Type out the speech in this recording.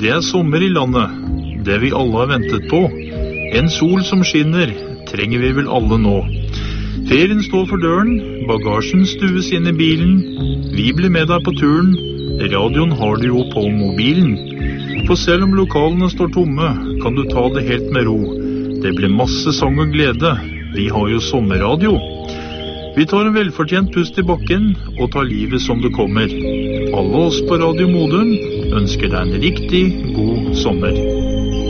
Det sommer I landet, det vi alle har ventet på. En sol som skinner, trenger vi vel alle nå. Ferien står for døren, bagasjen stues inn I bilen. Vi blir med deg på turen, radioen har du jo på mobilen. For selv om lokalene står tomme, kan du ta det helt med ro. Det blir masse sang og glede, vi har jo sommerradio. Vi tar en velfortjent pust I bakken og tar livet som det kommer. Alle oss på Radio Modum ønsker deg en riktig god sommer.